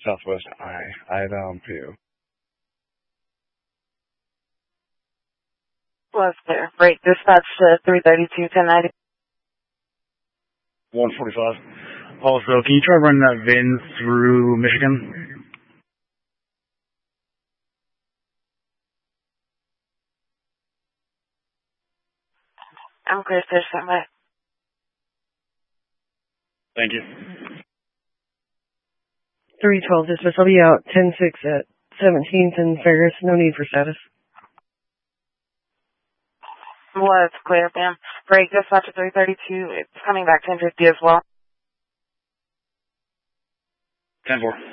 Southwest I down PO. Was clear. Break dispatch to 332, 1090. 145. Also, can you try running that VIN through Michigan? I'm clear, sir. Stand by. Thank you. 312 dispatch. I'll be out 10-6 at 17th and Ferris. No need for status. Was clear, ma'am. Break dispatch to 332. It's coming back 1050 as well. 10-4.